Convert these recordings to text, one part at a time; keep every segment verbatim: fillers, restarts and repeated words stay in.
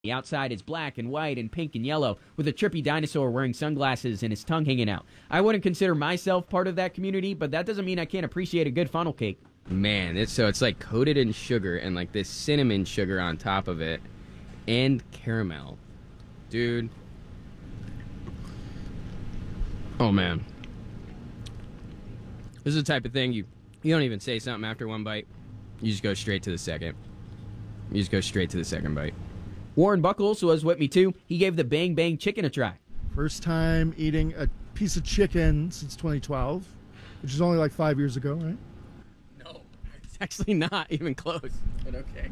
The outside is black and white and pink and yellow with a trippy dinosaur wearing sunglasses and his tongue hanging out. I wouldn't consider myself part of that community, but that doesn't mean I can't appreciate a good funnel cake. Man, it's so it's like coated in sugar and like this cinnamon sugar on top of it and caramel. Dude. Oh man. This is the type of thing you you don't even say something after one bite. You just go straight to the second. You just go straight to the second bite. Warren Buckles was with me too. He gave the Bang Bang Chicken a try. First time eating a piece of chicken since twenty twelve, which is only like five years ago, right? No, it's actually not even close, but okay.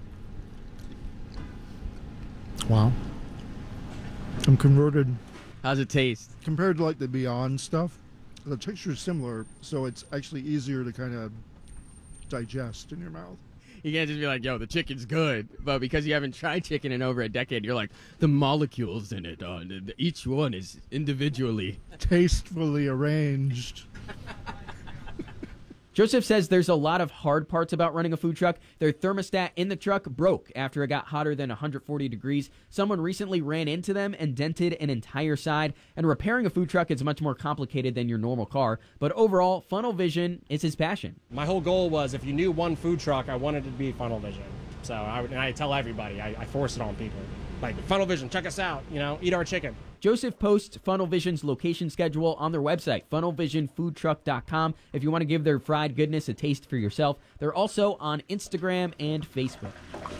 Wow. I'm converted. How's it taste? Compared to like the Beyond stuff, the texture is similar, so it's actually easier to kind of digest in your mouth. You can't just be like, yo, the chicken's good. But because you haven't tried chicken in over a decade, you're like, the molecules in it, uh, each one is individually tastefully arranged. Joseph says there's a lot of hard parts about running a food truck. Their thermostat in the truck broke after it got hotter than one hundred forty degrees. Someone recently ran into them and dented an entire side. And repairing a food truck is much more complicated than your normal car. But overall, Funnel Vision is his passion. My whole goal was if you knew one food truck, I wanted it to be Funnel Vision. So I, would, and I tell everybody, I, I force it on people. Like, Funnel Vision, check us out, you know, eat our chicken. Joseph posts Funnel Vision's location schedule on their website, funnel vision food truck dot com, if you want to give their fried goodness a taste for yourself. They're also on Instagram and Facebook.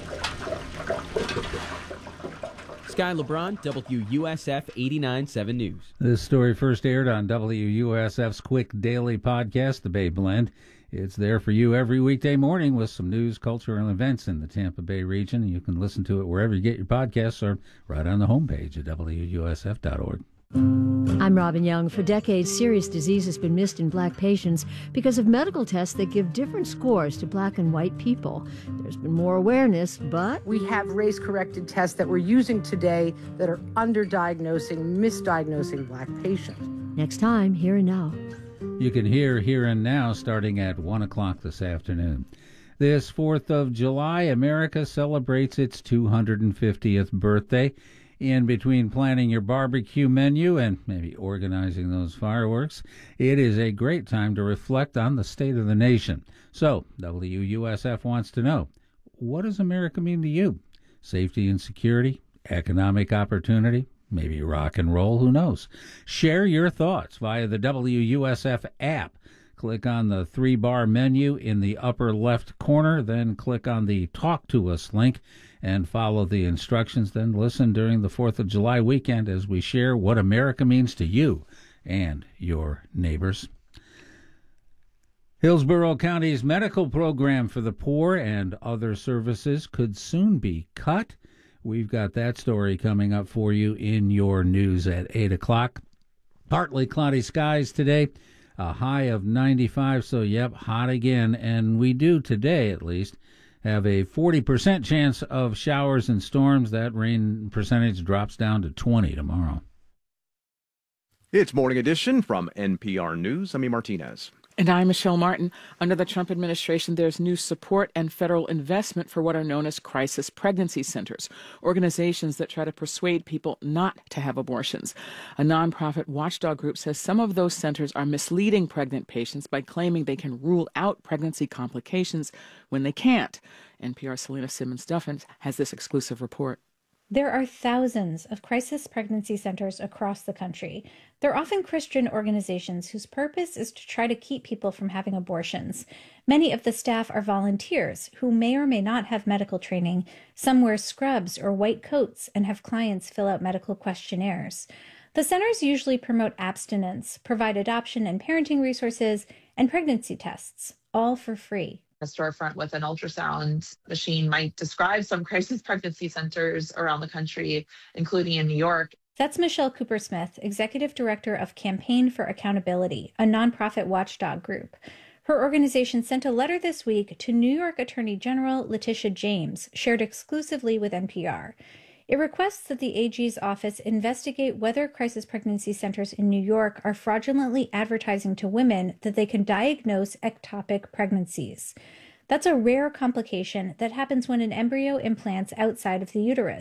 Sky LeBron, W U S F eighty-nine point seven News. This story first aired on W U S F's Quick Daily Podcast, The Bay Blend. It's there for you every weekday morning with some news, culture, and events in the Tampa Bay region. You can listen to it wherever you get your podcasts or right on the homepage at W U S F dot org. I'm Robin Young. For decades, serious disease has been missed in black patients because of medical tests that give different scores to black and white people. There's been more awareness, but we have race-corrected tests that we're using today that are underdiagnosing, misdiagnosing black patients. Next time, Here and Now. You can hear Here and Now starting at one o'clock this afternoon. This fourth of July, America celebrates its two hundred fiftieth birthday. In between planning your barbecue menu and maybe organizing those fireworks, it is a great time to reflect on the state of the nation. So, W U S F wants to know, what does America mean to you? Safety and security? Economic opportunity? Maybe rock and roll, who knows? Share your thoughts via the W U S F app. Click on the three-bar menu in the upper left corner, then click on the Talk to Us link and follow the instructions. Then listen during the fourth of July weekend as we share what America means to you and your neighbors. Hillsborough County's medical program for the poor and other services could soon be cut. We've got that story coming up for you in your news at eight o'clock. Partly cloudy skies today, a high of ninety-five, so yep, hot again. And we do today, at least, have a forty percent chance of showers and storms. That rain percentage drops down to twenty tomorrow. It's Morning Edition from N P R News. I'm E. Martinez. And I'm Michelle Martin. Under the Trump administration, there's new support and federal investment for what are known as crisis pregnancy centers, organizations that try to persuade people not to have abortions. A nonprofit watchdog group says some of those centers are misleading pregnant patients by claiming they can rule out pregnancy complications when they can't. N P R's Selena Simmons-Duffin has this exclusive report. There are thousands of crisis pregnancy centers across the country. They're often Christian organizations whose purpose is to try to keep people from having abortions. Many of the staff are volunteers who may or may not have medical training. Some wear scrubs or white coats and have clients fill out medical questionnaires. The centers usually promote abstinence, provide adoption and parenting resources, and pregnancy tests, all for free. A storefront with an ultrasound machine might describe some crisis pregnancy centers around the country, including in New York. That's Michelle Cooper-Smith, Executive Director of Campaign for Accountability, a nonprofit watchdog group. Her organization sent a letter this week to New York Attorney General Letitia James, shared exclusively with N P R. It requests that the A G's office investigate whether crisis pregnancy centers in New York are fraudulently advertising to women that they can diagnose ectopic pregnancies. That's a rare complication that happens when an embryo implants outside of the uterus.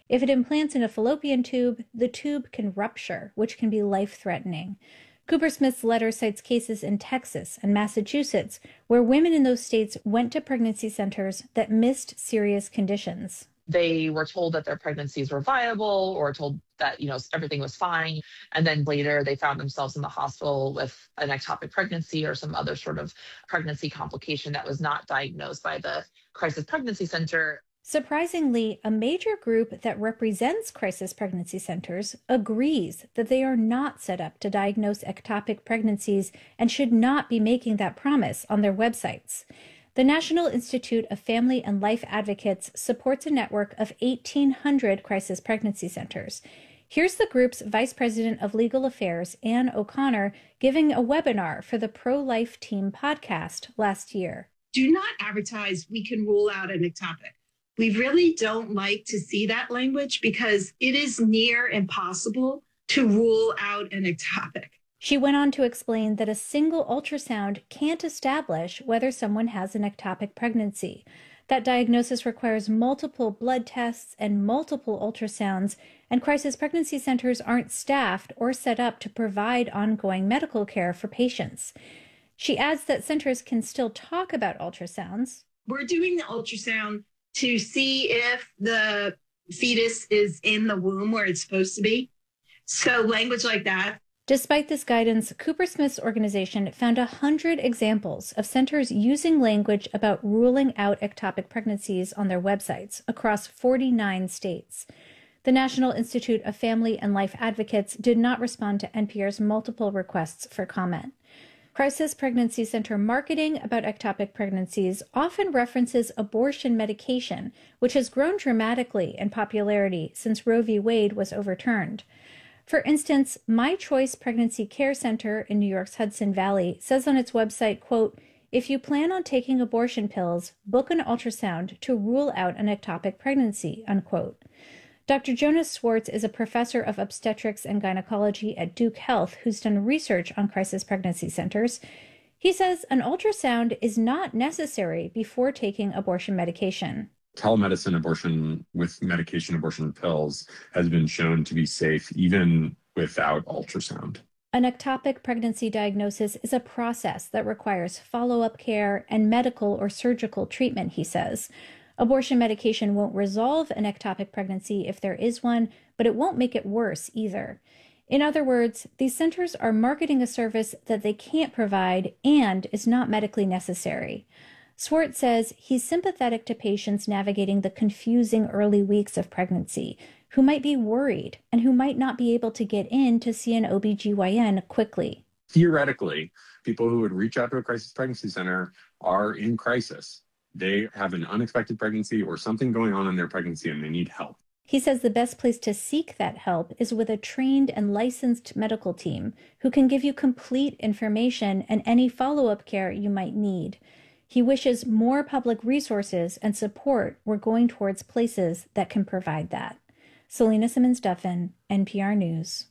If it implants in a fallopian tube, the tube can rupture, which can be life-threatening. Coopersmith's letter cites cases in Texas and Massachusetts where women in those states went to pregnancy centers that missed serious conditions. They were told that their pregnancies were viable or told that, you know, everything was fine. And then later they found themselves in the hospital with an ectopic pregnancy or some other sort of pregnancy complication that was not diagnosed by the crisis pregnancy center. Surprisingly, a major group that represents crisis pregnancy centers agrees that they are not set up to diagnose ectopic pregnancies and should not be making that promise on their websites. The National Institute of Family and Life Advocates supports a network of eighteen hundred crisis pregnancy centers. Here's the group's Vice President of Legal Affairs, Ann O'Connor, giving a webinar for the Pro-Life Team podcast last year. Do not advertise we can rule out an ectopic. We really don't like to see that language because it is near impossible to rule out an ectopic. She went on to explain that a single ultrasound can't establish whether someone has an ectopic pregnancy. That diagnosis requires multiple blood tests and multiple ultrasounds, and crisis pregnancy centers aren't staffed or set up to provide ongoing medical care for patients. She adds that centers can still talk about ultrasounds. We're doing the ultrasound to see if the fetus is in the womb where it's supposed to be. So language like that. Despite this guidance, Coopersmith's organization found one hundred examples of centers using language about ruling out ectopic pregnancies on their websites across forty-nine states. The National Institute of Family and Life Advocates did not respond to N P R's multiple requests for comment. Crisis Pregnancy Center marketing about ectopic pregnancies often references abortion medication, which has grown dramatically in popularity since Roe v. Wade was overturned. For instance, My Choice Pregnancy Care Center in New York's Hudson Valley says on its website, quote, "If you plan on taking abortion pills, book an ultrasound to rule out an ectopic pregnancy," unquote. Doctor Jonas Swartz is a professor of obstetrics and gynecology at Duke Health who's done research on crisis pregnancy centers. He says an ultrasound is not necessary before taking abortion medication. Telemedicine abortion with medication abortion pills has been shown to be safe even without ultrasound. An ectopic pregnancy diagnosis is a process that requires follow-up care and medical or surgical treatment, he says. Abortion medication won't resolve an ectopic pregnancy if there is one, but it won't make it worse either. In other words, these centers are marketing a service that they can't provide and is not medically necessary. Swart says he's sympathetic to patients navigating the confusing early weeks of pregnancy, who might be worried and who might not be able to get in to see an O B G Y N quickly. Theoretically, people who would reach out to a crisis pregnancy center are in crisis. They have an unexpected pregnancy or something going on in their pregnancy and they need help. He says the best place to seek that help is with a trained and licensed medical team who can give you complete information and any follow-up care you might need. He wishes more public resources and support were going towards places that can provide that. Selena Simmons-Duffin, N P R News.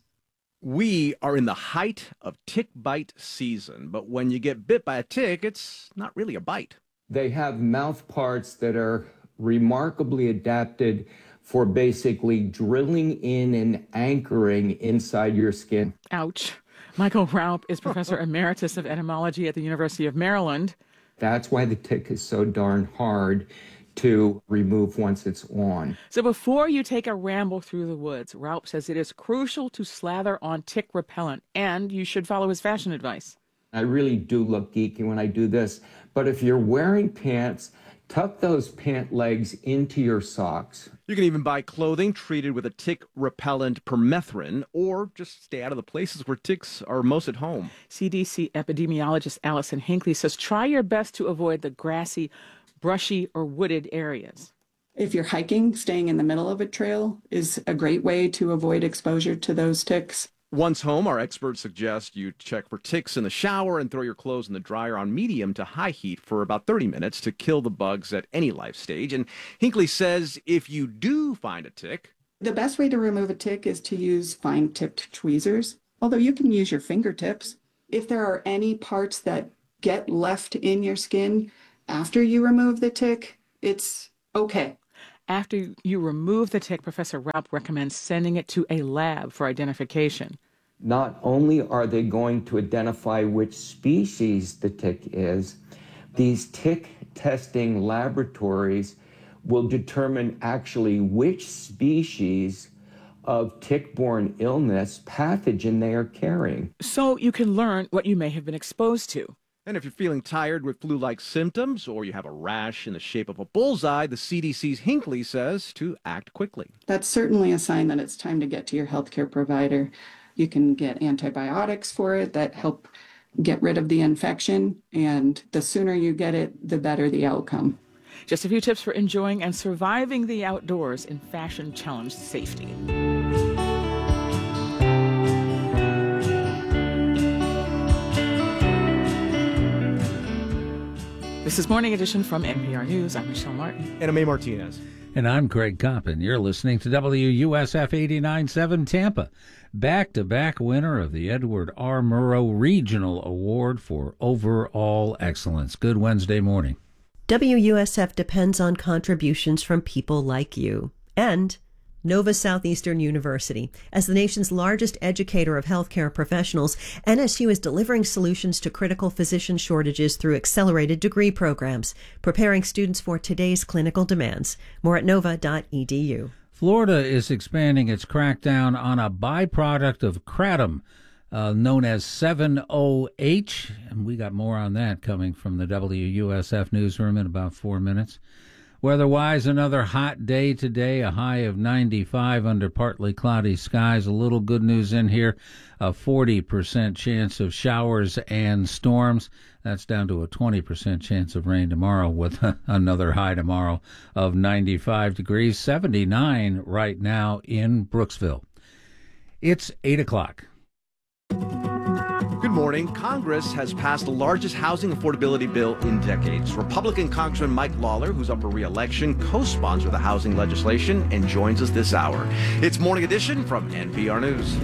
We are in the height of tick bite season, but when you get bit by a tick, it's not really a bite. They have mouth parts that are remarkably adapted for basically drilling in and anchoring inside your skin. Ouch. Michael Raup is Professor Emeritus of Etymology at the University of Maryland. That's why the tick is so darn hard to remove once it's on. So before you take a ramble through the woods, Raup says it is crucial to slather on tick repellent, and you should follow his fashion advice. I really do look geeky when I do this, but if you're wearing pants, tuck those pant legs into your socks. You can even buy clothing treated with a tick repellent permethrin, or just stay out of the places where ticks are most at home. C D C epidemiologist Allison Hinckley says try your best to avoid the grassy, brushy, or wooded areas. If you're hiking, staying in the middle of a trail is a great way to avoid exposure to those ticks. Once home, our experts suggest you check for ticks in the shower and throw your clothes in the dryer on medium to high heat for about thirty minutes to kill the bugs at any life stage. And Hinckley says if you do find a tick, the best way to remove a tick is to use fine-tipped tweezers, although you can use your fingertips. If there are any parts that get left in your skin after you remove the tick, it's okay. After you remove the tick, Professor Raup recommends sending it to a lab for identification. Not only are they going to identify which species the tick is, these tick testing laboratories will determine actually which species of tick-borne illness pathogen they are carrying. So you can learn what you may have been exposed to. And if you're feeling tired with flu-like symptoms or you have a rash in the shape of a bullseye, the C D C's Hinckley says to act quickly. That's certainly a sign that it's time to get to your healthcare provider. You can get antibiotics for it that help get rid of the infection, and the sooner you get it, the better the outcome. Just a few tips for enjoying and surviving the outdoors in fashion-challenged safety. This is Morning Edition from N P R News. I'm Michelle Martin. And I'm A. Martinez. And I'm Greg Coppin. You're listening to W U S F eighty-nine point seven Tampa, back-to-back winner of the Edward R. Murrow Regional Award for Overall Excellence. Good Wednesday morning. W U S F depends on contributions from people like you. And Nova Southeastern University. As the nation's largest educator of healthcare professionals, N S U is delivering solutions to critical physician shortages through accelerated degree programs, preparing students for today's clinical demands. More at nova dot e d u. Florida is expanding its crackdown on a byproduct of kratom, uh, known as seven O H, and we got more on that coming from the W U S F newsroom in about four minutes. Weather-wise, another hot day today, a high of ninety-five under partly cloudy skies. A little good news in here, a forty percent chance of showers and storms. That's down to a twenty percent chance of rain tomorrow with another high tomorrow of ninety-five degrees, seventy-nine right now in Brooksville. It's eight o'clock. Good morning. Congress has passed the largest housing affordability bill in decades. Republican Congressman Mike Lawler, who's up for re-election, co-sponsored the housing legislation and joins us this hour. It's Morning Edition from N P R News.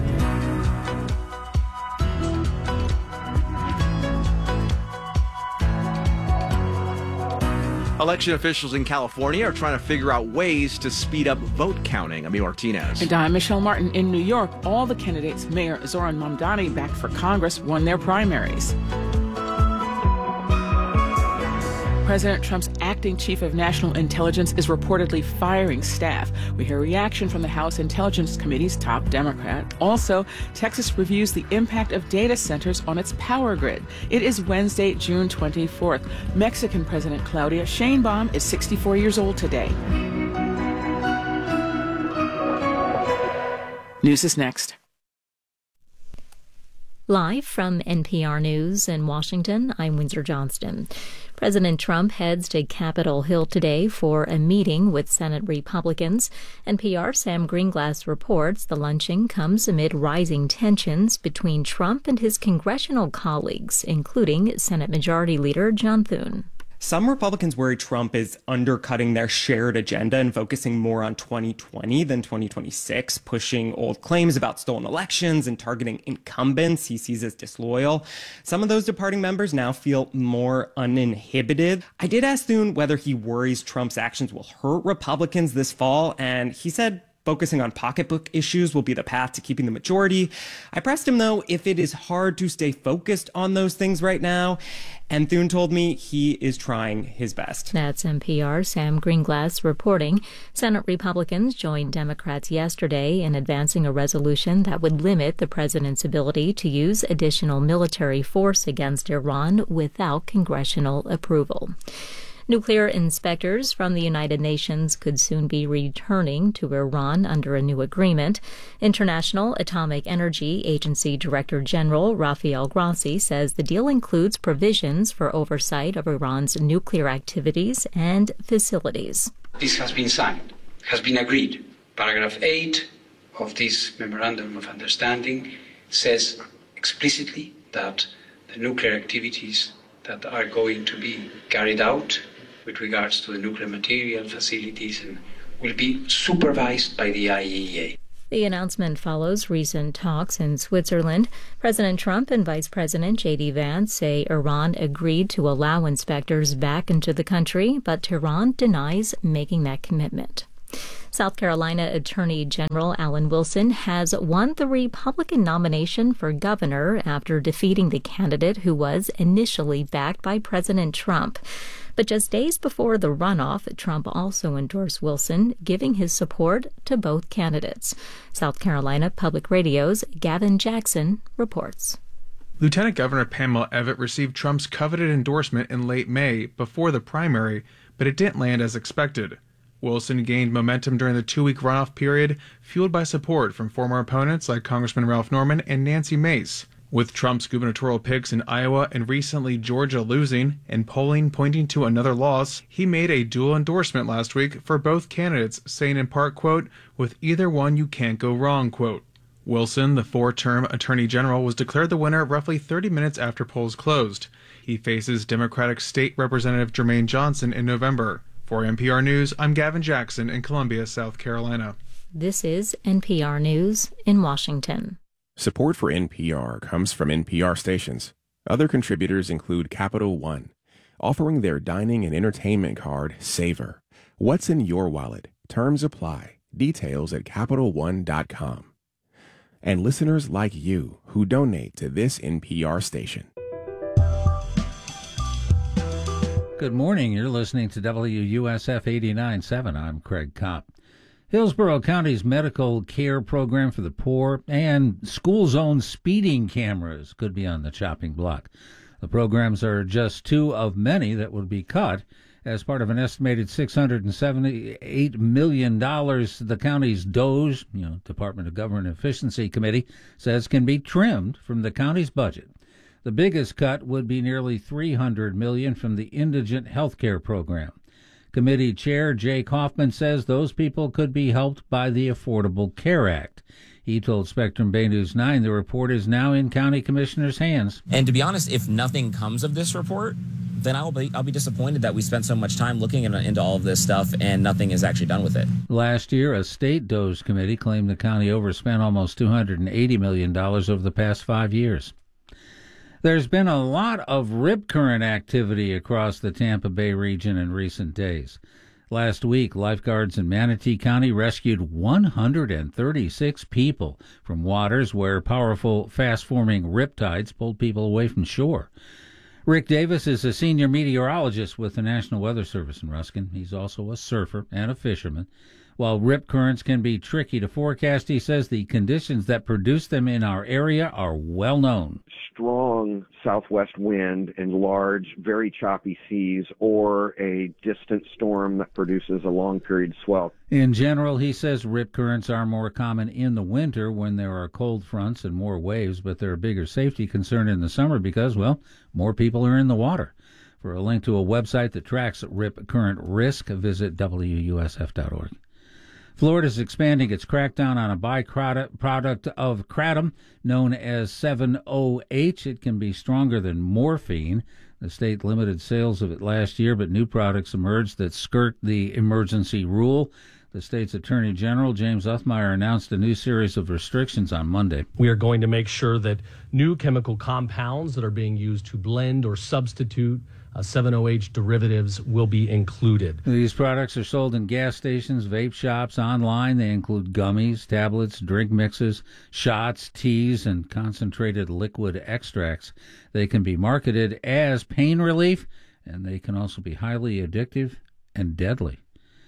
Election officials in California are trying to figure out ways to speed up vote counting. I'm Martinez. And I'm Michelle Martin. In New York, all the candidates, Mayor Zohran Mamdani, back for Congress, won their primaries. President Trump's acting chief of national intelligence is reportedly firing staff. We hear reaction from the House Intelligence Committee's top Democrat. Also, Texas reviews the impact of data centers on its power grid. It is Wednesday, June twenty-fourth. Mexican President Claudia Sheinbaum is sixty-four years old today. News is next. Live from N P R News in Washington, I'm Windsor Johnston. President Trump heads to Capitol Hill today for a meeting with Senate Republicans. N P R's Sam Greenglass reports the luncheon comes amid rising tensions between Trump and his congressional colleagues, including Senate Majority Leader John Thune. Some Republicans worry Trump is undercutting their shared agenda and focusing more on twenty twenty than twenty twenty-six, pushing old claims about stolen elections and targeting incumbents he sees as disloyal. Some of those departing members now feel more uninhibited. I did ask Thune whether he worries Trump's actions will hurt Republicans this fall, and he said focusing on pocketbook issues will be the path to keeping the majority. I pressed him, though, if it is hard to stay focused on those things right now, and Thune told me he is trying his best. That's N P R's Sam Greenglass reporting. Senate Republicans joined Democrats yesterday in advancing a resolution that would limit the president's ability to use additional military force against Iran without congressional approval. Nuclear inspectors from the United Nations could soon be returning to Iran under a new agreement. International Atomic Energy Agency Director General Rafael Grossi says the deal includes provisions for oversight of Iran's nuclear activities and facilities. This has been signed, has been agreed. Paragraph eight of this Memorandum of Understanding says explicitly that the nuclear activities that are going to be carried out with regards to the nuclear material facilities and will be supervised by the I A E A. The announcement follows recent talks in Switzerland. President Trump and Vice President J D Vance say Iran agreed to allow inspectors back into the country, but Tehran denies making that commitment. South Carolina Attorney General Alan Wilson has won the Republican nomination for governor after defeating the candidate who was initially backed by President Trump. But just days before the runoff, Trump also endorsed Wilson, giving his support to both candidates. South Carolina Public Radio's Gavin Jackson reports. Lieutenant Governor Pamela Evette received Trump's coveted endorsement in late May before the primary, but it didn't land as expected. Wilson gained momentum during the two-week runoff period, fueled by support from former opponents like Congressman Ralph Norman and Nancy Mace. With Trump's gubernatorial picks in Iowa and recently Georgia losing, and polling pointing to another loss, he made a dual endorsement last week for both candidates, saying in part, quote, "With either one you can't go wrong," quote. Wilson, the four-term Attorney General, was declared the winner roughly thirty minutes after polls closed. He faces Democratic State Representative Jermaine Johnson in November. For N P R News, I'm Gavin Jackson in Columbia, South Carolina. This is N P R News in Washington. Support for N P R comes from N P R stations. Other contributors include Capital One, offering their dining and entertainment card, Savor. What's in your wallet? Terms apply. Details at Capital One dot com. And listeners like you who donate to this N P R station. Good morning. You're listening to W U S F eighty-nine point seven. I'm Craig Kopp. Hillsborough County's medical care program for the poor and school zone speeding cameras could be on the chopping block. The programs are just two of many that would be cut as part of an estimated six hundred seventy-eight million dollars the county's D O E, you know, Department of Government Efficiency Committee, says can be trimmed from the county's budget. The biggest cut would be nearly three hundred million dollars from the indigent health care program. Committee Chair Jake Hoffman says those people could be helped by the Affordable Care Act. He told Spectrum Bay News nine the report is now in county commissioners' hands. And to be honest, if nothing comes of this report, then I'll be I'll be disappointed that we spent so much time looking in, into all of this stuff and nothing is actually done with it. Last year, a state D O E committee claimed the county overspent almost two hundred eighty million dollars over the past five years. There's been a lot of rip current activity across the Tampa Bay region in recent days. Last week, lifeguards in Manatee County rescued one hundred thirty-six people from waters where powerful, fast-forming riptides pulled people away from shore. Rick Davis is a senior meteorologist with the National Weather Service in Ruskin. He's also a surfer and a fisherman. While rip currents can be tricky to forecast, he says the conditions that produce them in our area are well known. Strong southwest wind and large, very choppy seas, or a distant storm that produces a long period swell. In general, he says rip currents are more common in the winter when there are cold fronts and more waves, but they're a bigger safety concern in the summer because, well, more people are in the water. For a link to a website that tracks rip current risk, visit W U S F dot org. Florida is expanding its crackdown on a byproduct of kratom known as seven O H. It can be stronger than morphine. The state limited sales of it last year, but new products emerged that skirt the emergency rule. The state's Attorney General, James Uthmeyer, announced a new series of restrictions on Monday. We are going to make sure that new chemical compounds that are being used to blend or substitute Uh, seven O H derivatives will be included. These products are sold in gas stations, vape shops, online. They include gummies, tablets, drink mixes, shots, teas, and concentrated liquid extracts. They can be marketed as pain relief, and they can also be highly addictive and deadly.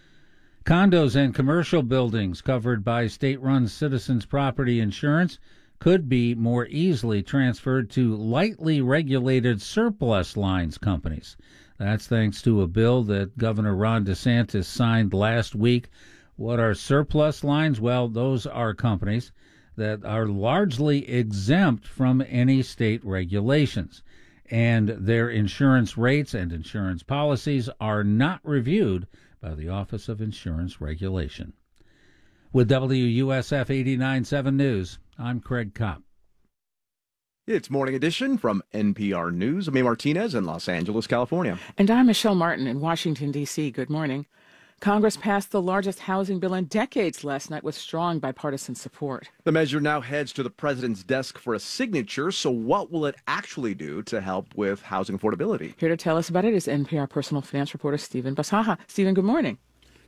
Condos and commercial buildings covered by state-run Citizens Property Insurance could be more easily transferred to lightly regulated surplus lines companies. That's thanks to a bill that Governor Ron DeSantis signed last week. What are surplus lines? Well, those are companies that are largely exempt from any state regulations, and their insurance rates and insurance policies are not reviewed by the Office of Insurance Regulation. With W U S F eighty-nine point seven News, I'm Craig Kopp. It's Morning Edition from N P R News. I'm A. Martinez in Los Angeles, California. And I'm Michelle Martin in Washington, D C Good morning. Congress passed the largest housing bill in decades last night with strong bipartisan support. The measure now heads to the president's desk for a signature. So what will it actually do to help with housing affordability? Here to tell us about it is N P R personal finance reporter Stephen Basaha. Stephen, good morning.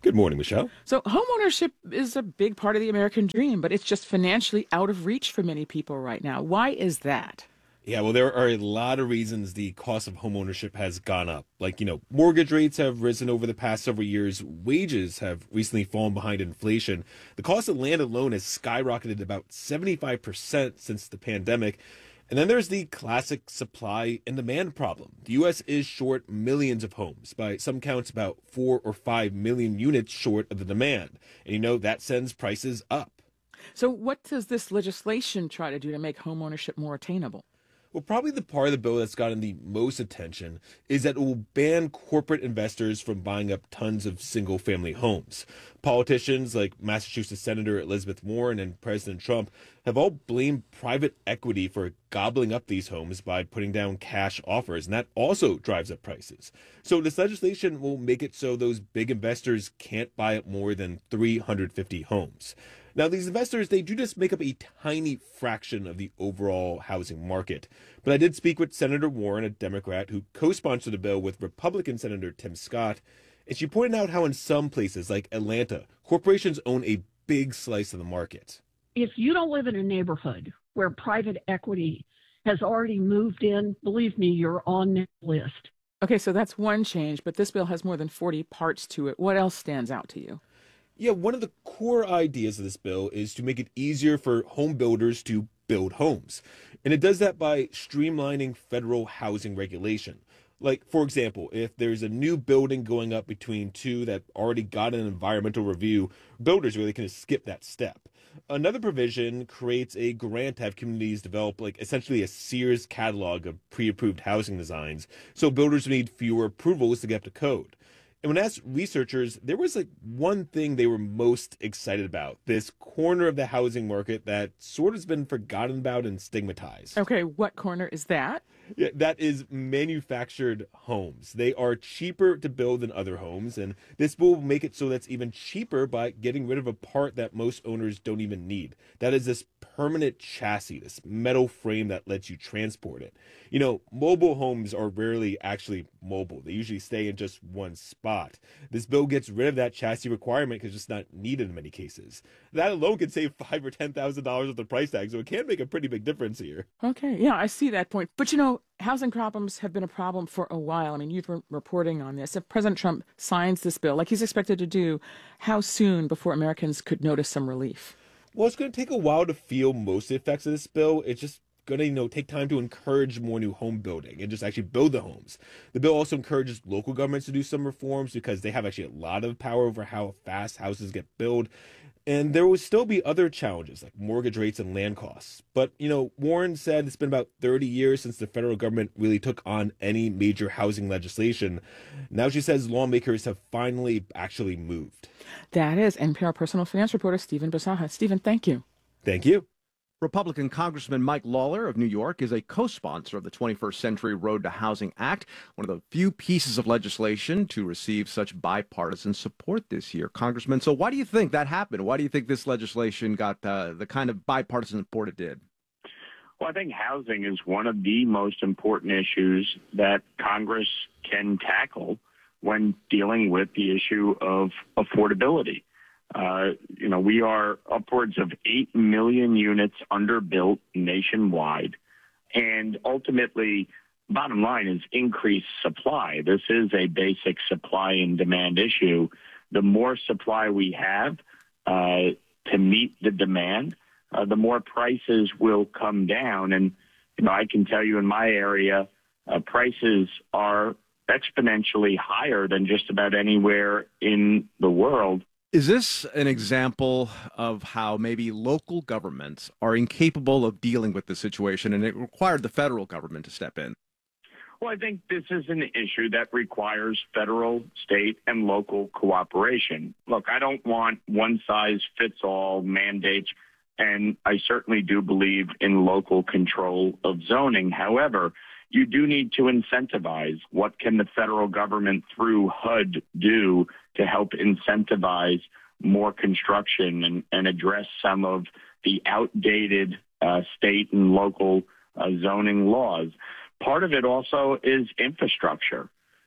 Good morning, Michelle. So homeownership is a big part of the American dream, but it's just financially out of reach for many people right now. Why is that? Yeah, well, there are a lot of reasons the cost of homeownership has gone up. Like, you know, mortgage rates have risen over the past several years. Wages have recently fallen behind inflation. The cost of land alone has skyrocketed about seventy-five percent since the pandemic. And then there's the classic supply and demand problem. The U S is short millions of homes. By some counts, about four or five million units short of the demand. And you know, that sends prices up. So what does this legislation try to do to make homeownership more attainable? Well, probably the part of the bill that's gotten the most attention is that it will ban corporate investors from buying up tons of single-family homes. Politicians like Massachusetts Senator Elizabeth Warren and President Trump have all blamed private equity for gobbling up these homes by putting down cash offers, and that also drives up prices. So this legislation will make it so those big investors can't buy up more than three hundred fifty homes. Now, these investors, they do just make up a tiny fraction of the overall housing market. But I did speak with Senator Warren, a Democrat, who co-sponsored the bill with Republican Senator Tim Scott, and she pointed out how in some places, like Atlanta, corporations own a big slice of the market. If you don't live in a neighborhood where private equity has already moved in, believe me, you're on that list. Okay, so that's one change, but this bill has more than forty parts to it. What else stands out to you? Yeah, one of the core ideas of this bill is to make it easier for home builders to build homes. And it does that by streamlining federal housing regulation. Like, for example, if there's a new building going up between two that already got an environmental review, builders really can skip that step. Another provision creates a grant to have communities develop, like, essentially a Sears catalog of pre-approved housing designs, so builders need fewer approvals to get up to code. And when asked researchers, there was like one thing they were most excited about, this corner of the housing market that sort of has been forgotten about and stigmatized. Okay, what corner is that? Yeah, that is manufactured homes. They are cheaper to build than other homes, and this will make it so that's even cheaper by getting rid of a part that most owners don't even need. That is this permanent chassis, this metal frame that lets you transport it. You know, mobile homes are rarely actually mobile. They usually stay in just one spot. This bill gets rid of that chassis requirement because it's just not needed in many cases. That alone can save five or ten thousand dollars of the price tag, so it can make a pretty big difference here. Okay, yeah, I see that point. But you know, housing problems have been a problem for a while. I mean, you've been reporting on this. If President Trump signs this bill, like he's expected to do, how soon before Americans could notice some relief? Well, it's going to take a while to feel most of the effects of this bill. It's just going to, you know, take time to encourage more new home building and just actually build the homes. The bill also encourages local governments to do some reforms because they have actually a lot of power over how fast houses get built. And there will still be other challenges like mortgage rates and land costs. But, you know, Warren said it's been about thirty years since the federal government really took on any major housing legislation. Now she says lawmakers have finally actually moved. That is N P R personal finance reporter Stephen Bisaha. Stephen, thank you. Thank you. Republican Congressman Mike Lawler of New York is a co-sponsor of the twenty-first Century Road to Housing Act, one of the few pieces of legislation to receive such bipartisan support this year. Congressman, so why do you think that happened? Why do you think this legislation got uh, the kind of bipartisan support it did? Well, I think housing is one of the most important issues that Congress can tackle when dealing with the issue of affordability. Uh, you know, we are upwards of eight million units underbuilt nationwide. And ultimately, bottom line is increased supply. This is a basic supply and demand issue. The more supply we have uh, to meet the demand, uh, the more prices will come down. And, you know, I can tell you in my area, uh, prices are exponentially higher than just about anywhere in the world. Is this an example of how maybe local governments are incapable of dealing with the situation and it required the federal government to step in? Well, I think this is an issue that requires federal, state, and local cooperation. Look, I don't want one-size-fits-all mandates, and I certainly do believe in local control of zoning. However, you do need to incentivize. What can the federal government through H U D do to help incentivize more construction and, and address some of the outdated uh, state and local uh, zoning laws? Part of it also is infrastructure.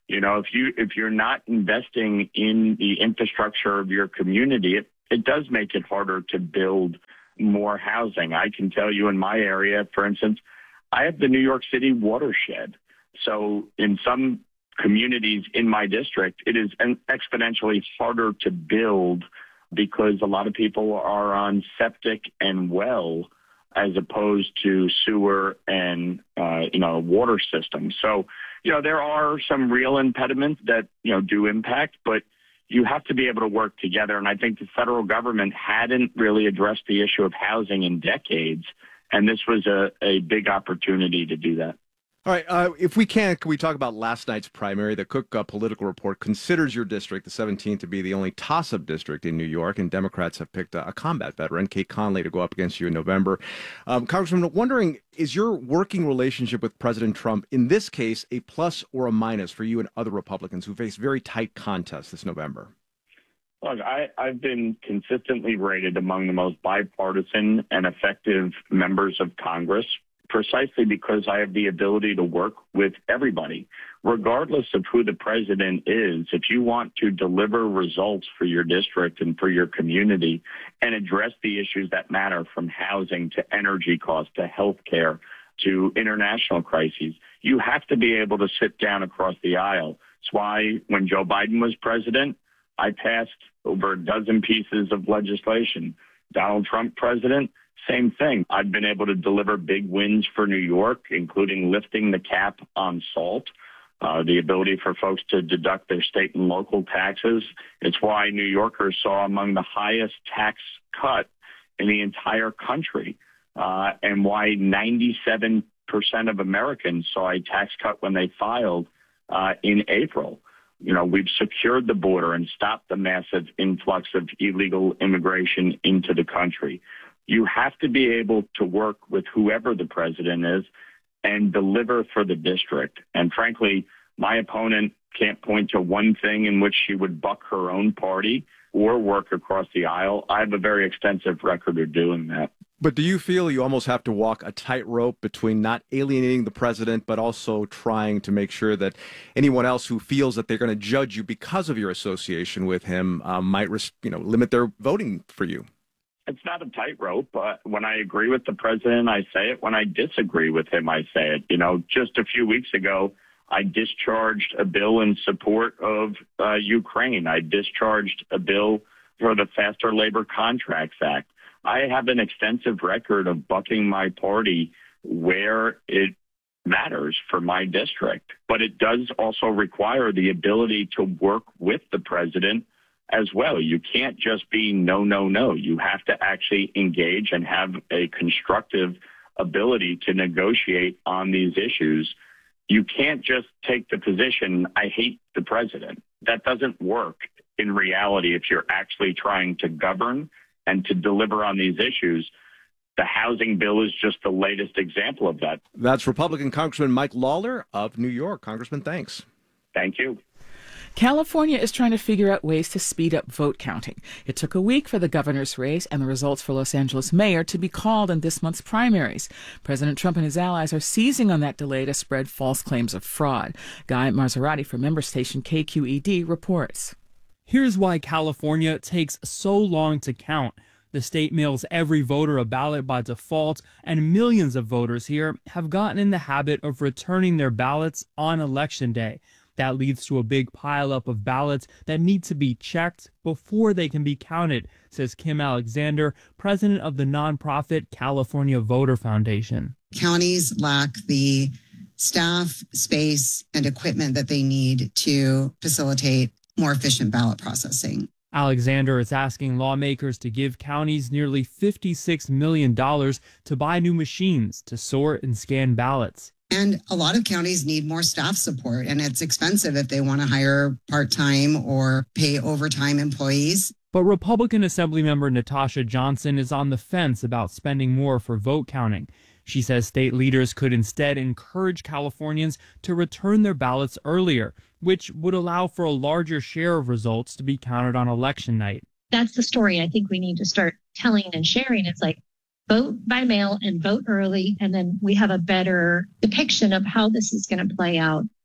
You know, if you if you're not investing in the infrastructure of your community, it, it does make it harder to build more housing. I can tell you in my area, for instance, I have the New York City watershed. So in some communities in my district, it is exponentially harder to build because a lot of people are on septic and well as opposed to sewer and, uh, you know, water systems. So, you know, there are some real impediments that, you know, do impact, but you have to be able to work together. And I think the federal government hadn't really addressed the issue of housing in decades. And this was a, a big opportunity to do that. All right. Uh, if we can, can we talk about last night's primary? The Cook uh, Political Report considers your district, the seventeenth, to be the only toss-up district in New York, and Democrats have picked a, a combat veteran, Kate Conley, to go up against you in November. Um, Congressman, wondering, is your working relationship with President Trump, in this case, a plus or a minus for you and other Republicans who face very tight contests this November? Look, I, I've been consistently rated among the most bipartisan and effective members of Congress, precisely because I have the ability to work with everybody, regardless of who the president is. If you want to deliver results for your district and for your community and address the issues that matter, from housing to energy costs to health care to international crises, you have to be able to sit down across the aisle. That's why when Joe Biden was president, I passed over a dozen pieces of legislation. Donald Trump president, same thing. I've been able to deliver big wins for New York, including lifting the cap on salt, uh, the ability for folks to deduct their state and local taxes. It's why New Yorkers saw among the highest tax cut in the entire country, uh, and why ninety-seven percent of Americans saw a tax cut when they filed uh, in April. You know, we've secured the border and stopped the massive influx of illegal immigration into the country. You have to be able to work with whoever the president is and deliver for the district. And frankly, my opponent can't point to one thing in which she would buck her own party or work across the aisle. I have a very extensive record of doing that. But do you feel you almost have to walk a tightrope between not alienating the president, but also trying to make sure that anyone else who feels that they're going to judge you because of your association with him um, might, you know, limit their voting for you? It's not a tightrope. Uh, when I agree with the president, I say it. When I disagree with him, I say it. You know, just a few weeks ago, I discharged a bill in support of uh, Ukraine. I discharged a bill for the Faster Labor Contracts Act. I have an extensive record of bucking my party where it matters for my district. But it does also require the ability to work with the president as well. You can't just be no, no, no. You have to actually engage and have a constructive ability to negotiate on these issues. You can't just take the position, I hate the president. That doesn't work in reality if you're actually trying to govern and to deliver on these issues. The housing bill is just the latest example of that. That's Republican Congressman Mike Lawler of New York. Congressman, thanks. Thank you. California is trying to figure out ways to speed up vote counting. It took a week for the governor's race and the results for Los Angeles mayor to be called in this month's primaries. President Trump and his allies are seizing on that delay to spread false claims of fraud. Guy Marzorati from member station K Q E D reports. Here's why California takes so long to count. The state mails every voter a ballot by default, and millions of voters here have gotten in the habit of returning their ballots on Election Day. That leads to a big pileup of ballots that need to be checked before they can be counted, says Kim Alexander, president of the nonprofit California Voter Foundation. Counties lack the staff, space, and equipment that they need to facilitate more efficient ballot processing. Alexander is asking lawmakers to give counties nearly fifty-six million dollars to buy new machines to sort and scan ballots. And a lot of counties need more staff support, and it's expensive if they want to hire part-time or pay overtime employees. But Republican Assemblymember Natasha Johnson is on the fence about spending more for vote counting. She says state leaders could instead encourage Californians to return their ballots earlier, which would allow for a larger share of results to be counted on election night. That's the story I think we need to start telling and sharing. It's like, vote by mail and vote early, and then we have a better depiction of how this is going to play out.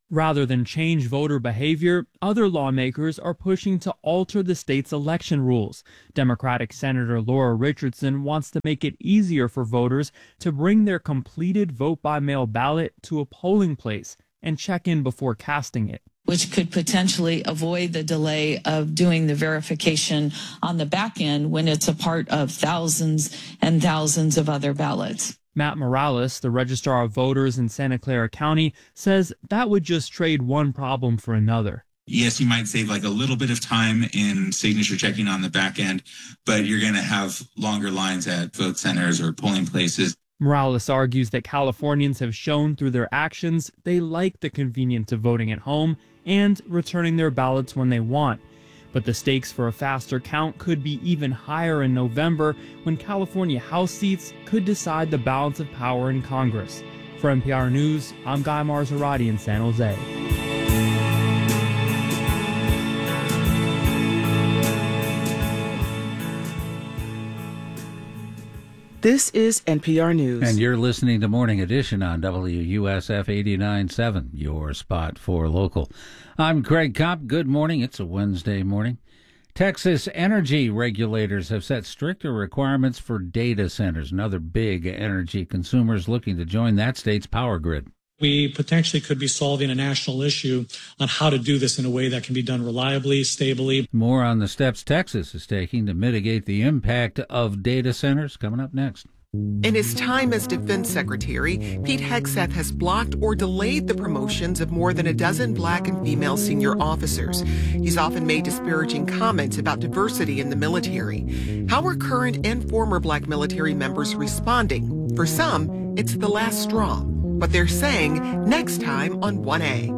Rather than change voter behavior, other lawmakers are pushing to alter the state's election rules. Democratic Senator Laura Richardson wants to make it easier for voters to bring their completed vote-by-mail ballot to a polling place and check in before casting it, which could potentially avoid the delay of doing the verification on the back end when it's a part of thousands and thousands of other ballots. Matt Morales, the Registrar of Voters in Santa Clara County, says that would just trade one problem for another. Yes, you might save like a little bit of time in signature checking on the back end, but you're going to have longer lines at vote centers or polling places. Morales argues that Californians have shown through their actions they like the convenience of voting at home and returning their ballots when they want. But the stakes for a faster count could be even higher in November, when California House seats could decide the balance of power in Congress. For N P R News, I'm Guy Marzorati in San Jose. This is N P R News. And you're listening to Morning Edition on W U S F eighty-nine point seven, your spot for local. I'm Craig Kopp. Good morning. It's a Wednesday morning. Texas energy regulators have set stricter requirements for data centers and other big energy consumers looking to join that state's power grid. We potentially could be solving a national issue on how to do this in a way that can be done reliably, stably. More on the steps Texas is taking to mitigate the impact of data centers coming up next. In his time as Defense Secretary, Pete Hegseth has blocked or delayed the promotions of more than a dozen black and female senior officers. He's often made disparaging comments about diversity in the military. How are current and former black military members responding? For some, it's the last straw. But they're saying next time on one A.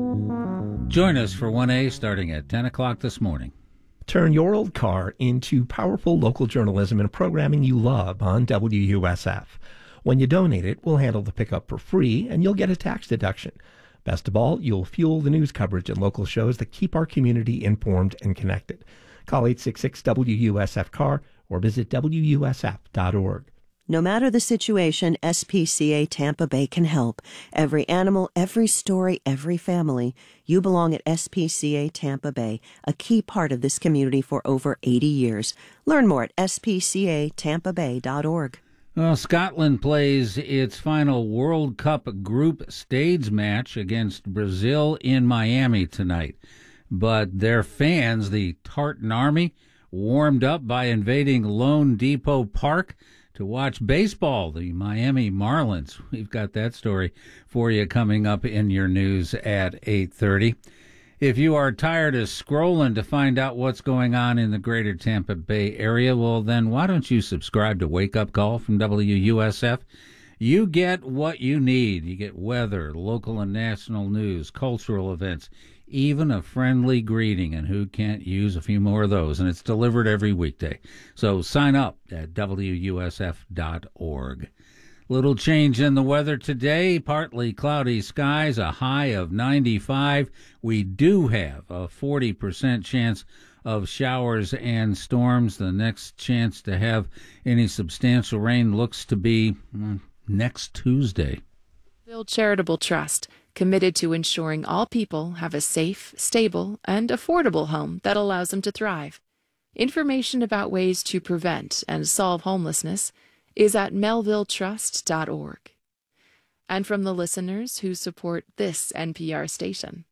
Join us for one A starting at ten o'clock this morning. Turn your old car into powerful local journalism and programming you love on W U S F. When you donate it, we'll handle the pickup for free, and you'll get a tax deduction. Best of all, you'll fuel the news coverage and local shows that keep our community informed and connected. Call eight six six W U S F C A R or visit W U S F dot org. No matter the situation, S P C A Tampa Bay can help. Every animal, every story, every family. You belong at S P C A Tampa Bay, a key part of this community for over eighty years. Learn more at S P C A Tampa Bay dot org. Well, Scotland plays its final World Cup group stage match against Brazil in Miami tonight. But their fans, the Tartan Army, warmed up by invading Lone Depot Park to watch baseball, the Miami Marlins. We've got that story for you coming up in your news at eight thirty. If you are tired of scrolling to find out what's going on in the greater Tampa Bay area, well, then why don't you subscribe to Wake Up Call from W U S F? You get what you need. You get weather, local and national news, cultural events, even a friendly greeting, and who can't use a few more of those? And it's delivered every weekday. So sign up at W U S F dot org. Little change in the weather today, partly cloudy skies, a high of ninety-five. We do have a forty percent chance of showers and storms. The next chance to have any substantial rain looks to be mm, next Tuesday. Build Charitable Trust, committed to ensuring all people have a safe, stable, and affordable home that allows them to thrive. Information about ways to prevent and solve homelessness is at melville trust dot org. And from the listeners who support this N P R station.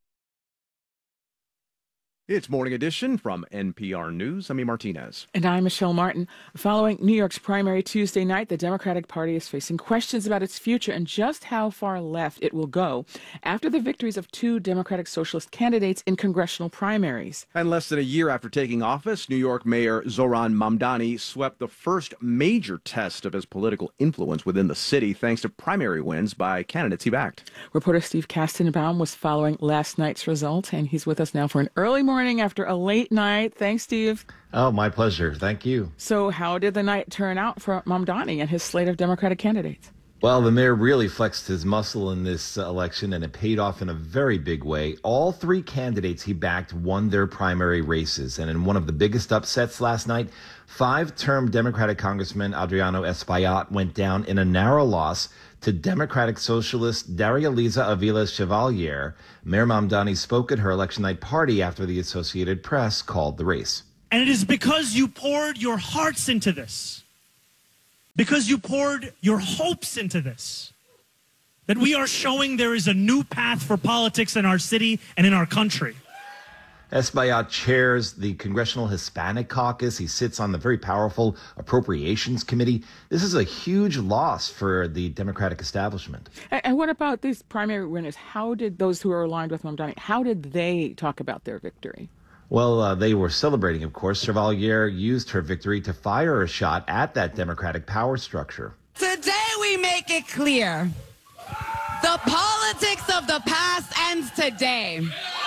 It's Morning Edition from N P R News. I'm E. Martinez. And I'm Michelle Martin. Following New York's primary Tuesday night, the Democratic Party is facing questions about its future and just how far left it will go after the victories of two Democratic Socialist candidates in congressional primaries. And less than a year after taking office, New York Mayor Zohran Mamdani swept the first major test of his political influence within the city thanks to primary wins by candidates he backed. Reporter Steve Kastenbaum was following last night's result, and he's with us now for an early morning after a late night. Thanks, Steve. Oh, my pleasure. Thank you. So how did the night turn out for Mamdani and his slate of Democratic candidates? Well, the mayor really flexed his muscle in this uh, election, and it paid off in a very big way. All three candidates he backed won their primary races. And in one of the biggest upsets last night, five-term Democratic Congressman Adriano Espaillat went down in a narrow loss to Democratic Socialist Daria Liza Avila Chevalier. Mayor Mamdani spoke at her election night party after the Associated Press called the race. And it is because you poured your hearts into this, because you poured your hopes into this, that we are showing there is a new path for politics in our city and in our country. Espaillat chairs the Congressional Hispanic Caucus. He sits on the very powerful Appropriations Committee. This is a huge loss for the Democratic establishment. And, and what about these primary winners? How did those who are aligned with Mamdani, how did they talk about their victory? Well, uh, they were celebrating, of course. Chevalier used her victory to fire a shot at that Democratic power structure. Today we make it clear. The politics of the past ends today.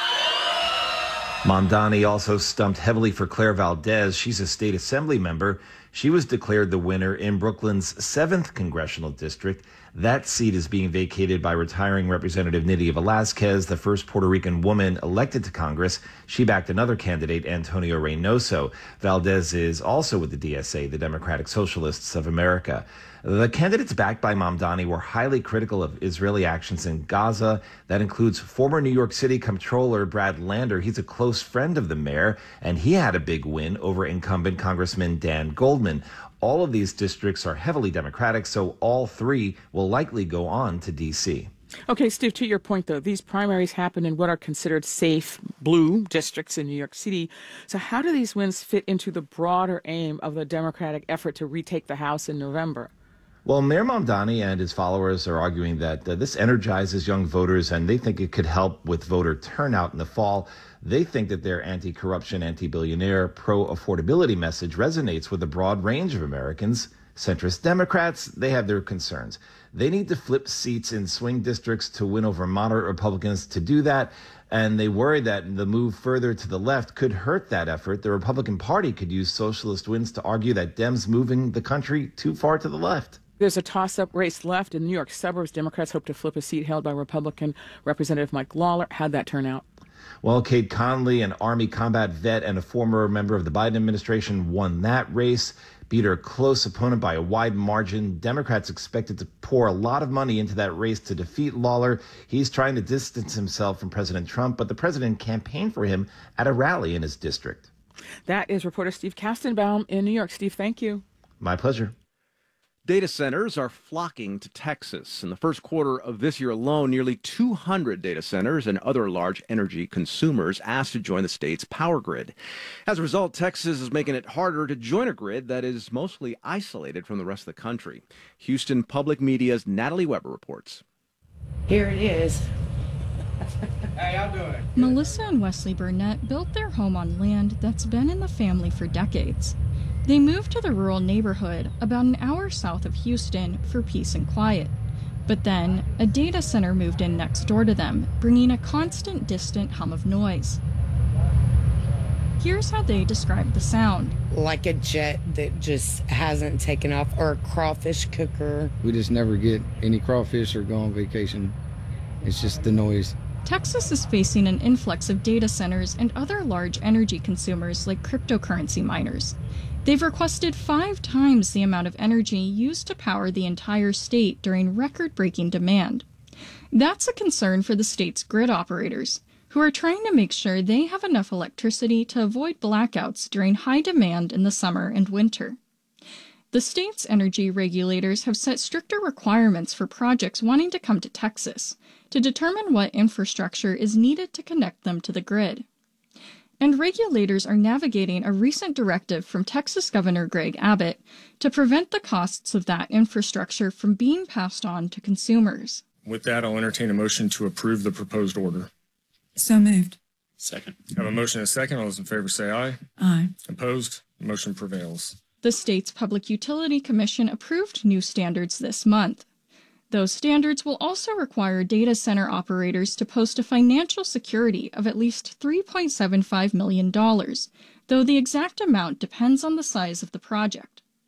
Mamdani also stumped heavily for Claire Valdez. She's a state assembly member. She was declared the winner in Brooklyn's seventh congressional district. That seat is being vacated by retiring Representative Nydia Velázquez, the first Puerto Rican woman elected to Congress. She backed another candidate, Antonio Reynoso. Valdez is also with the D S A, the Democratic Socialists of America. The candidates backed by Mamdani were highly critical of Israeli actions in Gaza. That includes former New York City Comptroller Brad Lander. He's a close friend of the mayor, and he had a big win over incumbent Congressman Dan Goldman. All of these districts are heavily Democratic, so all three will likely go on to D C. Okay, Steve, to your point, though, these primaries happen in what are considered safe blue districts in New York City. So how do these wins fit into the broader aim of the Democratic effort to retake the House in November? Well, Mayor Mamdani and his followers are arguing that uh, this energizes young voters, and they think it could help with voter turnout in the fall. They think that their anti-corruption, anti-billionaire, pro-affordability message resonates with a broad range of Americans. Centrist Democrats, they have their concerns. They need to flip seats in swing districts to win over moderate Republicans to do that, and they worry that the move further to the left could hurt that effort. The Republican Party could use socialist wins to argue that Dems moving the country too far to the left. There's a toss-up race left. In New York suburbs, Democrats hope to flip a seat held by Republican Representative Mike Lawler. How'd that turn out? Well, Kate Conley, an Army combat vet and a former member of the Biden administration, won that race, beat her close opponent by a wide margin. Democrats expected to pour a lot of money into that race to defeat Lawler. He's trying to distance himself from President Trump, but the president campaigned for him at a rally in his district. That is reporter Steve Kastenbaum in New York. Steve, thank you. My pleasure. Data centers are flocking to Texas. In the first quarter of this year alone, nearly two hundred data centers and other large energy consumers asked to join the state's power grid. As a result, Texas is making it harder to join a grid that is mostly isolated from the rest of the country. Houston Public Media's Natalie Weber reports. Here it is. How y'all doing? Melissa and Wesley Burnett built their home on land that's been in the family for decades. They moved to the rural neighborhood about an hour south of Houston for peace and quiet. But then, a data center moved in next door to them, bringing a constant, distant hum of noise. Here's how they describe the sound. Like a jet that just hasn't taken off, or a crawfish cooker. We just never get any crawfish or go on vacation. It's just the noise. Texas is facing an influx of data centers and other large energy consumers like cryptocurrency miners. They've requested five times the amount of energy used to power the entire state during record-breaking demand. That's a concern for the state's grid operators, who are trying to make sure they have enough electricity to avoid blackouts during high demand in the summer and winter. The state's energy regulators have set stricter requirements for projects wanting to come to Texas to determine what infrastructure is needed to connect them to the grid. And regulators are navigating a recent directive from Texas Governor Greg Abbott to prevent the costs of that infrastructure from being passed on to consumers. With that, I'll entertain a motion to approve the proposed order. So moved. Second. I have a motion and a second. All those in favor say aye. Aye. Opposed? The motion prevails. The state's Public Utility Commission approved new standards this month. Those standards will also require data center operators to post a financial security of at least three point seven five million dollars, though the exact amount depends on the size of the project.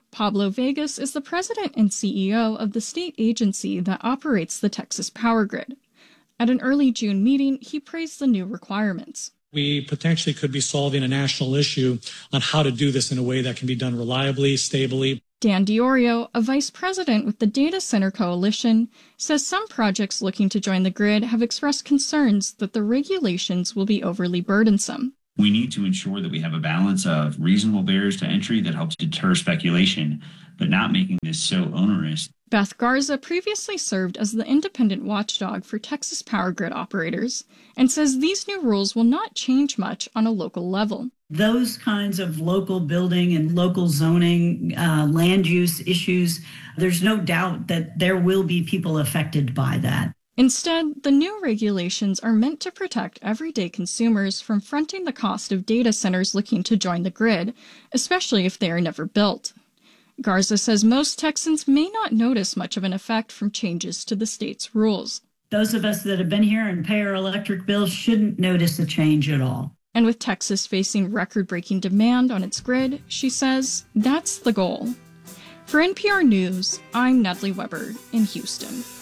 Pablo Vegas is the president and C E O of the state agency that operates the Texas power grid. At an early June meeting, he praised the new requirements. We potentially could be solving a national issue on how to do this in a way that can be done reliably, stably. Dan Diorio, a vice president with the Data Center Coalition, says some projects looking to join the grid have expressed concerns that the regulations will be overly burdensome. We need to ensure that we have a balance of reasonable barriers to entry that helps deter speculation, but not making this so onerous. Beth Garza previously served as the independent watchdog for Texas power grid operators and says these new rules will not change much on a local level. Those kinds of local building and local zoning, uh, land use issues, there's no doubt that there will be people affected by that. Instead, the new regulations are meant to protect everyday consumers from fronting the cost of data centers looking to join the grid, especially if they are never built. Garza says most Texans may not notice much of an effect from changes to the state's rules. Those of us that have been here and pay our electric bills shouldn't notice a change at all. And with Texas facing record-breaking demand on its grid, she says that's the goal. For N P R News, I'm Natalie Weber in Houston.